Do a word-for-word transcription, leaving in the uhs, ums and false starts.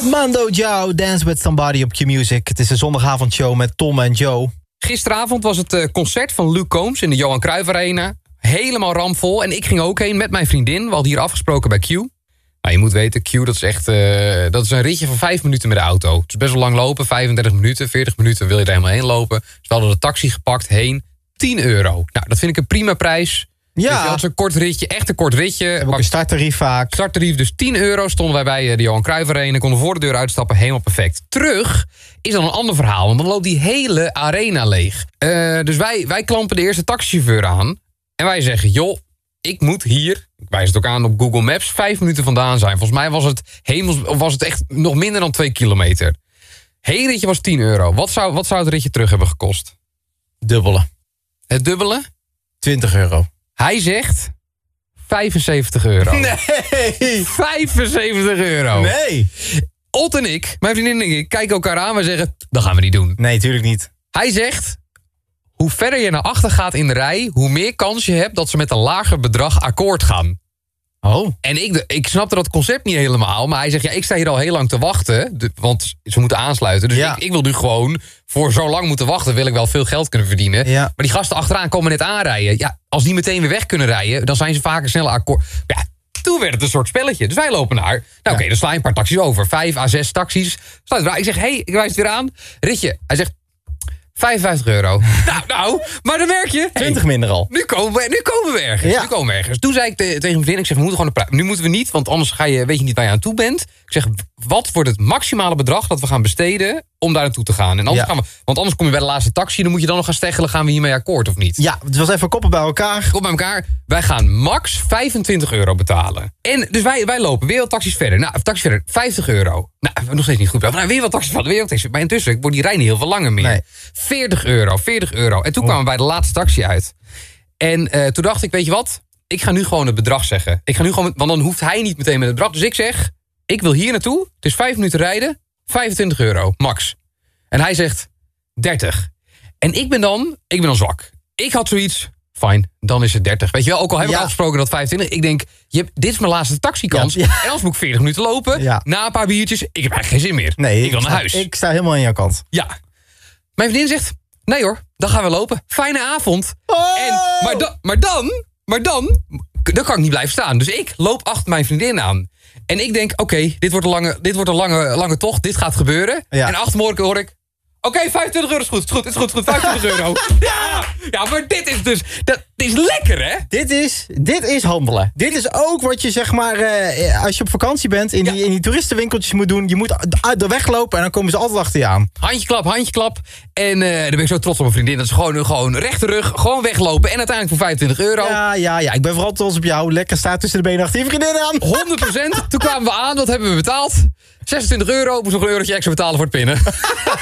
Mando Diao, Dance with Somebody op Q-Music. Het is een zondagavondshow met Tom en Joe. Gisteravond was het uh, concert van Luke Combs in de Johan Cruijff Arena. Helemaal ramvol. En ik ging ook heen met mijn vriendin. We hadden hier afgesproken bij Q. Nou, je moet weten, Q, dat is echt uh, dat is een ritje van vijf minuten met de auto. Het is best wel lang lopen, vijfendertig minuten, veertig minuten wil je er helemaal heen lopen. Dus we hadden de taxi gepakt, heen, tien euro. Nou, dat vind ik een prima prijs. Ja. Dat is een kort ritje, echt een kort ritje. Heb ook een starttarief vaak. Starttarief, dus tien euro stonden wij bij de Johan Cruijff Arena. Konden voor de deur uitstappen, helemaal perfect. Terug is dan een ander verhaal, want dan loopt die hele arena leeg. Uh, dus wij, wij klampen de eerste taxichauffeur aan. En wij zeggen, joh, ik moet hier, ik wijs het ook aan op Google Maps, vijf minuten vandaan zijn. Volgens mij was het, hemels, of was het echt nog minder dan twee kilometer. Heen ritje was tien euro. Wat zou, wat zou het ritje terug hebben gekost? Dubbele. Het dubbele? twintig euro. Hij zegt vijfenzeventig euro. Nee! vijfenzeventig euro. Nee! Ot en ik, mijn vriendin en ik, kijken elkaar aan. Wij zeggen, dat gaan we niet doen. Nee, tuurlijk niet. Hij zegt, hoe verder je naar achter gaat in de rij, hoe meer kans je hebt dat ze met een lager bedrag akkoord gaan. Oh. En ik, ik snapte dat concept niet helemaal. Maar hij zegt, ja, ik sta hier al heel lang te wachten. De, want ze moeten aansluiten. Dus ja. ik, ik wil nu gewoon, voor zo lang moeten wachten, wil ik wel veel geld kunnen verdienen. Ja. Maar die gasten achteraan komen net aanrijden. Ja, als die meteen weer weg kunnen rijden, dan zijn ze vaker sneller akkoord. Ja, toen werd het een soort spelletje. Dus wij lopen naar. Nou oké, okay, dan sla je een paar taxis over. Vijf à zes taxis. Ik zeg, hé, hey, ik wijs het weer aan. Ritje, hij zegt vijfenvijftig euro. nou, nou, maar dan merk je. twintig hey, minder al. Nu komen we, nu komen we ergens. Ja. Nu komen we ergens. Toen zei ik te, tegen mijn vriendin, ik zeg, we moeten gewoon een prijs. Nu moeten we niet, want anders ga je, weet je niet waar je aan toe bent. Ik zeg, wat wordt het maximale bedrag dat we gaan besteden om daar naartoe te gaan? En anders ja. gaan we, want anders kom je bij de laatste taxi, dan moet je dan nog gaan steggelen, gaan we hiermee akkoord of niet? Ja, het was even koppen bij elkaar. Koppen bij elkaar. Wij gaan max vijfentwintig euro betalen. En dus wij, wij lopen weer wat taxis verder. Nou, taxis verder, vijftig euro. Nou, nog steeds niet goed. Nou, weer wat taxis verder, weer wat taxis. Maar intussen wordt die rij niet heel veel langer meer. Nee. veertig euro, veertig euro. En toen oh. kwamen we bij de laatste taxi uit. En uh, toen dacht ik, weet je wat? Ik ga nu gewoon het bedrag zeggen. Ik ga nu gewoon, want dan hoeft hij niet meteen met het bedrag. Dus ik zeg, ik wil hier naartoe. Het is vijf minuten rijden. vijfentwintig euro, max. En hij zegt dertig. En ik ben dan, ik ben dan zwak. Ik had zoiets, fijn, dan is het dertig. Weet je wel, ook al heb ik ja. afgesproken dat vijfentwintig. Ik denk, je hebt, dit is mijn laatste taxikans. Ja, ja. En anders moet ik veertig minuten lopen. Ja. Na een paar biertjes, ik heb eigenlijk geen zin meer. Nee, ik, ik wil naar sta, huis. Ik sta helemaal aan jouw kant. Ja. Mijn vriendin zegt, nee hoor, dan gaan we lopen. Fijne avond. Oh! En, maar, da, maar dan, maar dan, dan kan ik niet blijven staan. Dus ik loop achter mijn vriendin aan. En ik denk, oké, okay, dit wordt een lange, dit wordt een lange, lange tocht. Dit gaat gebeuren. Ja. En achter me hoor ik, oké, okay, vijfentwintig euro is goed, is goed, is goed, is goed, vijfentwintig euro. Ja, ja, maar dit is dus, dat is lekker, hè? Dit is, dit is handelen. Dit is ook wat je, zeg maar, uh, als je op vakantie bent, in, ja. die, in die toeristenwinkeltjes moet doen. Je moet uit de weg lopen en dan komen ze altijd achter je aan. Handje klap, handje klap. En uh, dan ben ik zo trots op mijn vriendin. Dat is gewoon, gewoon rechte rug, gewoon weglopen. En uiteindelijk voor vijfentwintig euro. Ja, ja, ja. Ik ben vooral trots op jou. Lekker staat tussen de benen achter je vriendin aan. honderd procent. Toen kwamen we aan, wat hebben we betaald? zesentwintig euro, moest nog een eurotje extra betalen voor het pinnen.